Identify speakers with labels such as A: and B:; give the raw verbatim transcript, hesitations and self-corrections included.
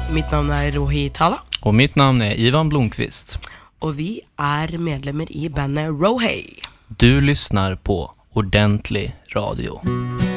A: Mitt namn är Rohi Tala.
B: Och mitt namn är Ivan Blomqvist.
A: Och vi är medlemmar i bandet Rohi.
B: Du lyssnar på Ordentlig Radio.